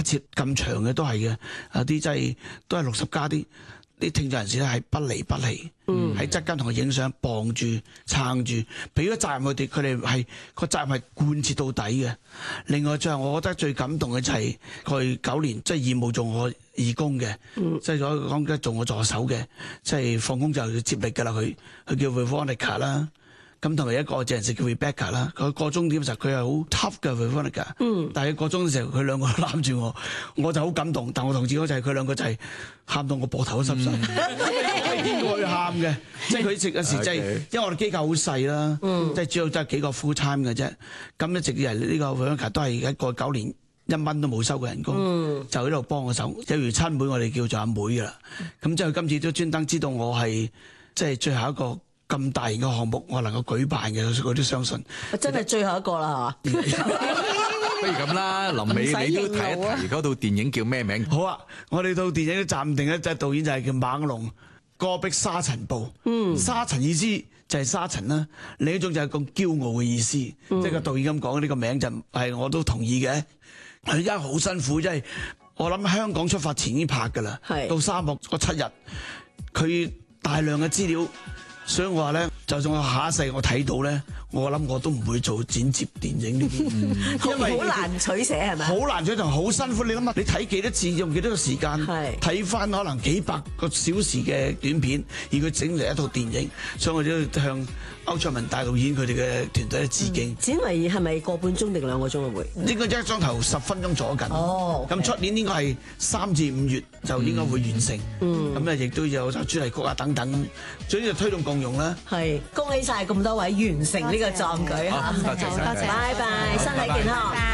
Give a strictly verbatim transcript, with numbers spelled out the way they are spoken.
一節咁長嘅都係嘅，有啲真係都係六十加啲。啲聽障人士咧係不離不棄，喺側跟同佢影相，傍住撐住，俾咗責任佢哋，佢哋係個責任係貫徹到底嘅。另外最後我覺得最感動嘅就係佢九年即係義務做我義工嘅，即係所講嘅做我助手嘅，即係放工就要接力㗎啦。佢佢叫 Veronica 啦。咁同埋一個外籍人士叫 Rebecca 啦，佢個鐘點時候佢係好 tough 嘅 Veronica，嗯，但係個鐘嘅時候佢兩個都攬住我，我就好感動。但我同志嗰就係佢兩個就係喊到我膊頭都濕晒，係見過佢喊嘅，即係佢食嗰時即係，因為我哋機構好細啦，即係主要都係幾個 full time 嘅啫。咁一直以嚟呢個 Veronica 都係一個九年一蚊都冇收過人工，嗯、就喺度幫我手，有如親妹，我哋叫做阿妹㗎啦。咁即係佢今次都專登知道我係即係最後一個咁大型嘅項目，我能夠舉辦嘅，佢都相信。 真係最後一個啦，係嘛？ 不如咁啦，臨尾你都提一提嗰套電影叫咩名？ 好啊，我哋套電影都暫定一隻導演就係叫猛龍戈壁沙塵暴。嗯，沙塵意思就係沙塵啦，另一種就係咁驕傲嘅意思。嗯、即係個導演咁講呢個名就係我都同意嘅。佢而家好辛苦，即係我諗香港出發前已經拍㗎啦，是到沙漠嗰七日，佢大量嘅資料。所以我話咧，就算我下一世我睇到咧，我諗我都唔會做剪接電影呢啲，嗯、因為好難取捨係咪？ 好難取同好辛苦。你諗下，你睇幾多次，用幾多個時間睇翻可能幾百個小時嘅短片，而佢整嚟一套電影，所以我都要向歐卓文大導演佢哋嘅團隊致敬。 剪為係咪個半鐘定兩個鐘啊？會應該一個鐘頭十分鐘左緊。哦，咁出年應該係三至五月就應該會完成。嗯，咁咧亦都有就主題曲啊等等，總之就推動共融啦。 係，恭喜晒咁多位完成呢個壯舉嚇！ 多謝，多謝， 拜拜，身體健康。